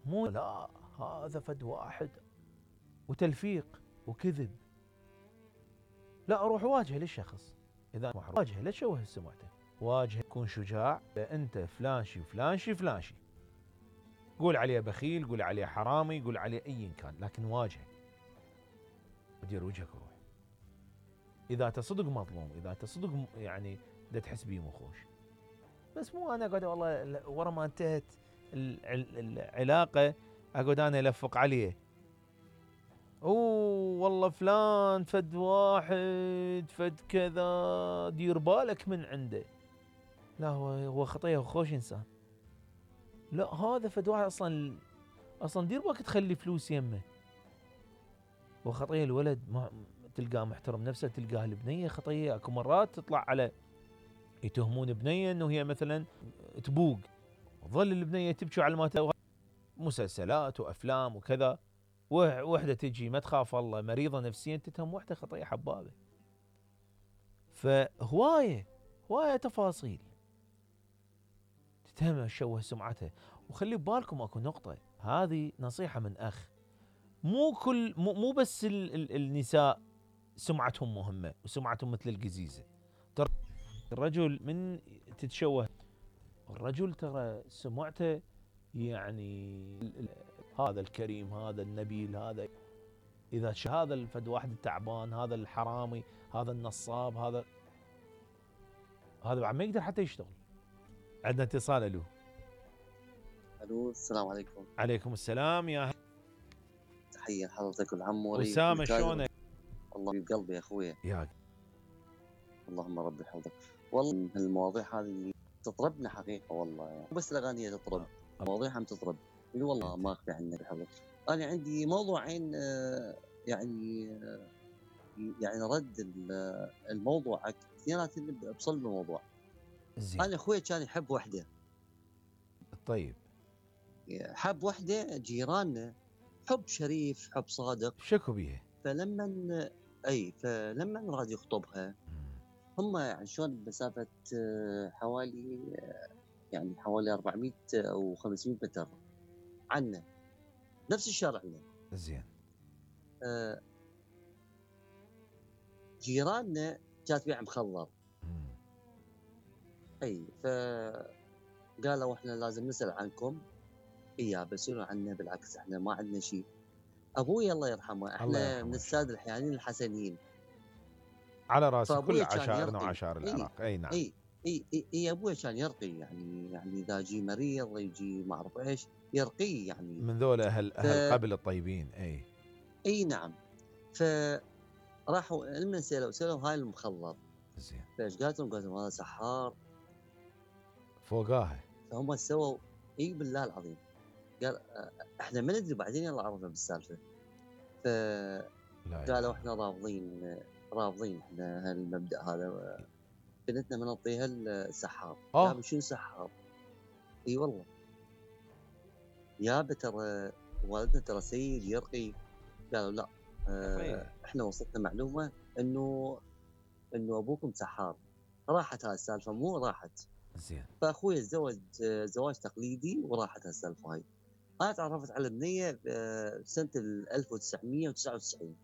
مو لا، هذا فد واحد وتلفيق وكذب. لا، اروح واجهه للشخص. اذا واجهه لا تشوه سمعته، واجهه، كون شجاع. انت فلانشي وفلانشي فلانشي، قول عليه بخيل، قول عليه حرامي، قول عليه ايا كان، لكن واجهه ودير وجهك وروح. اذا تصدق مظلوم، اذا تصدق يعني دا تحس بيه مخوش، بس مو انا اقعد والله ورا ما انتهت العلاقه اقعد انا الفق عليه. اوه والله فلان فد واحد فد كذا، دير بالك من عنده. لا، هو خطيه وخوش انسان. لا، هذا فد واحد اصلا دير بالك تخلي فلوس يمه. وخطيه الولد ما تلقاه محترم نفسه، تلقاه البنيه خطيه. اكو مرات تطلع على يتهمون بنيه انه هي مثلا تبوق، ظل البنيه تبكي على ما مسلسلات وافلام وكذا، وحده تجي ما تخاف الله مريضه نفسيا تتهم وحده خطيه حبابه. فهوايه هوايه تفاصيل تتهمها تشوه سمعتها. وخلي ببالكم اكو نقطه، هذه نصيحه من اخ، مو بس النساء سمعتهم مهمه وسمعتهم مثل القزيزه. ترى الرجل من تتشوه، الرجل ترى سمعته يعني هذا الكريم، هذا النبيل، هذا اذا هذا الفد واحد التعبان، هذا الحرامي، هذا النصاب، هذا بعد ما يقدر حتى يشتغل. عندنا اتصال. الو. الو، السلام عليكم. عليكم السلام يا تحيه لحضرتك والعموري اسامه، شلونك؟ الله بقلبي يا اخويا. يا اللهم ربي يحفظك. والله من المواضيع هذه تطربنا حقيقه والله، يعني بس الاغاني تطرب، المواضيع هم تطرب. والله ما اخفي عنك بحفظك. انا عندي موضوعين، يعني رد الموضوع اثنيناتهم بصلب الموضوع. زين. انا اخوي كان يحب وحده. طيب. حب وحده جيراننا، حب شريف، حب صادق. شكو بيها؟ فلما راد يخطبها، هم يعني شلون بمسافة حوالي 400 أو 500 متر عنا، نفس الشارع لنا. زين. جيراننا كانت بيع مخضر. فقالوا احنا لازم نسأل عنكم. يا بسألوا عنا، بالعكس احنا ما عندنا شيء. ابوي الله يرحمه، احنا من السادة الحيانين الحسنين على راسي كل فابوي كان عشائرنا يرقي. وعشائر العراق. اي نعم. اي ابوي كان يرقي، يعني اذا جي مريض يجي ما اعرف ايش يرقيه يعني. من ذولا اهل قبل الطيبين. اي نعم. فراحوا لما سالوا هاي المخضر. زين. فايش قالت لهم هذا سحار فوقاها. فهم سووا. اي بالله العظيم. قال احنا ما ندري، بعدين يلا عرفنا بالسالفه. قالوا احنا رافضين احنا هالمبدا هذا، بنتنا ما نعطيها السحار. قالوا شنو سحار؟ اي والله يابا ترى والدنا ترى سيد يرقي. قالوا لا، احنا وصلتنا معلومه انه ابوكم سحار. راحت هاي السالفه، مو راحت. زين. فاخوي تزوج زواج تقليدي وراحت هالسالفه هاي. انا تعرفت على البنيه سنه 1999.